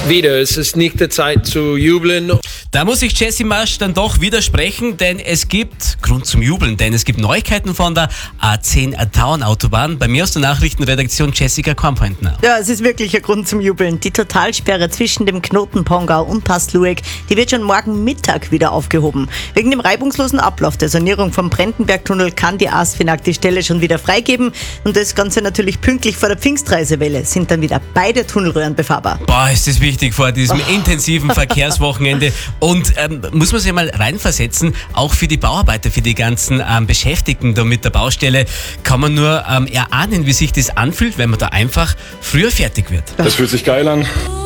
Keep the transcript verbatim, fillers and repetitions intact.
wieder. Es ist nicht die Zeit zu jubeln. Da muss ich Jesse Marsch dann doch widersprechen, denn es gibt Grund zum Jubeln, denn es gibt Neuigkeiten von der A zehn Tauern-Autobahn. Bei mir aus der Nachrichtenredaktion Jessica Kornpointner. Ja, es ist wirklich ein Grund zum Jubeln. Die Totalsperre zwischen dem Knoten Pongau und Passlueck, die wird schon morgen Mittag wieder aufgehoben. Wegen dem reibungslosen Ablauf der Sanierung vom Brendenbergtunnel kann die ASFINAG die Stelle schon wieder freigeben. Und das Ganze natürlich pünktlich vor der Pfingstreisewelle sind dann wieder beide Tunnelröhren befahrbar. Boah, ist das wichtig vor diesem intensiven Verkehrswochenende. Und ähm, muss man sich mal reinversetzen, auch für die Bauarbeiter, für die ganzen ähm, Beschäftigten da mit der Baustelle, kann man nur ähm, erahnen, wie sich das anfühlt, wenn man da einfach früher fertig wird. Das fühlt sich geil an.